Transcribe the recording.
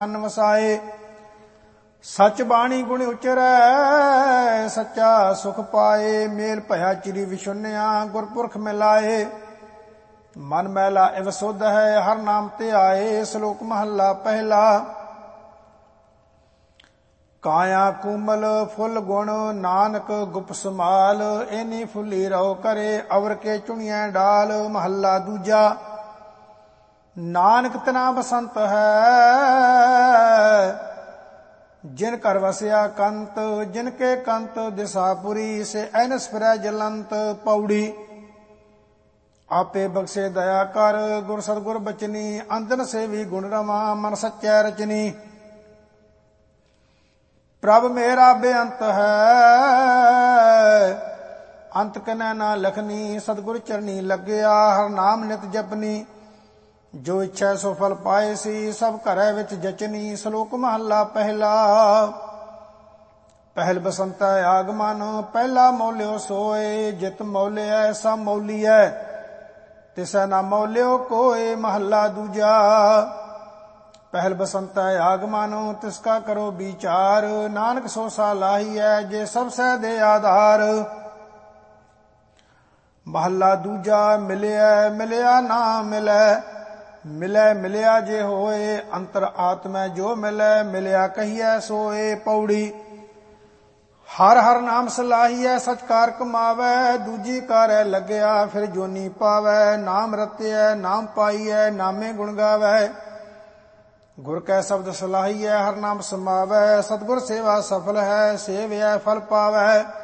ਮਨ ਵਸਾਏ। ਸਚ ਬਾਣੀ ਗੁਣ ਉਚਰੈ ਸੱਚਾ ਸੁਖ ਪਾਏ। ਮੇਲ ਭਇਆ ਚਿਰੀ ਵਿਸ਼ੁੰਨਿਆ ਗੁਰਪੁਰਖ ਮਿਲਾਏ। ਮਨ ਮੈਲਾ ਇਵ ਸੁਧ ਹੈ ਹਰ ਨਾਮ ਤੇ ਆਏ। ਸ਼ਲੋਕ ਮਹੱਲਾ ਪਹਿਲਾ। ਕਾਇਆ ਕੂਮਲ ਫੁੱਲ ਗੁਣ ਨਾਨਕ ਗੁਪ ਸਮਾਲ। ਐਨੀ ਫੁੱਲੀ ਰਹੋ ਕਰੇ ਅਵਰ ਕੇ ਚੁਣੀਐ ਡਾਲ। ਮਹੱਲਾ ਦੂਜਾ। ਨਾਨਕ ਤਨਾ ਬਸੰਤ ਹੈ ਜਿਨ ਘਰ ਵਸਿਆ ਕੰਤ। ਜਿਨ ਕੇ ਕੰਤ ਦਿਸਾਪੁਰੀ ਸੇ ਐਨਸ ਫਿਰੈ ਜਲੰਤ। ਪੌੜੀ। ਆਪੇ ਬਖਸ਼ੇ ਦਇਆ ਕਰ ਗੁਰ ਸਤਿਗੁਰ ਬਚਨੀ। ਅੰਦਨ ਸੇਵੀ ਗੁਣ ਰਮਾ ਮਨ ਸੱਚੈ ਰਚਨੀ। ਪ੍ਰਭ ਮੇਰਾ ਬੇਅੰਤ ਹੈ ਅੰਤ ਕਨੈ ਨਾ ਲਖਨੀ। ਸਤਿਗੁਰ ਚਰਨੀ ਲੱਗਿਆ ਹਰ ਨਾਮ ਨਿਤ ਜਪਨੀ। ਜੋ ਇੱਛਾ ਸੋ ਫਲ ਪਾਏ ਸੀ ਸਭ ਘਰੈ ਵਿੱਚ ਜਚਨੀ। ਸ਼ਲੋਕ ਮਹੱਲਾ ਪਹਿਲਾ। ਪਹਿਲ ਬਸੰਤੈ ਆਗਮਨ ਪਹਿਲਾ ਮੌਲਿਓ ਸੋਏ। ਜਿਤ ਮੌਲਿਐ ਸਭ ਮੌਲੀਐ ਤਿਸੈ ਨਾ ਮੌਲਿਓ ਕੋਏ। ਮਹੱਲਾ ਦੂਜਾ। ਪਹਿਲ ਬਸੰਤੈ ਆਗਮਨ ਤਿਸ ਕਾ ਕਰੋ ਵਿਚਾਰ। ਨਾਨਕ ਸੋ ਸਾਲਾਹੀਐ ਜੇ ਸਭ ਸਹਿ ਦੇ ਆਧਾਰ। ਮਹੱਲਾ ਦੂਜਾ। ਮਿਲਿਆ ਮਿਲਿਆ ਨਾ ਮਿਲੈ ਮਿਲੈ ਮਿਲਿਆ ਜੇ ਹੋਏ। ਅੰਤਰ ਆਤਮੈ ਜੋ ਮਿਲੈ ਮਿਲਿਆ ਕਹੀਐ ਸੋਏ। ਪੌੜੀ। ਹਰ ਹਰ ਨਾਮ ਸਲਾਹੀਐ ਸਚ ਕਾਰ ਕਮਾਵੈ। ਦੂਜੀ ਕਾਰੈ ਲੱਗਿਆ ਫਿਰ ਜੋਨੀ ਪਾਵੈ। ਨਾਮ ਰਤਿਐ ਨਾਮ ਪਾਈਐ ਨਾਮੇ ਗੁਣ ਗਾਵੈ। ਗੁਰ ਕੈ ਸ਼ਬਦ ਸਲਾਹੀਐ ਹਰ ਨਾਮ ਸਮਾਵੈ। ਸਤਿਗੁਰ ਸੇਵਾ ਸਫਲ ਹੈ ਸੇਵਿਐ ਫਲ ਪਾਵੈ।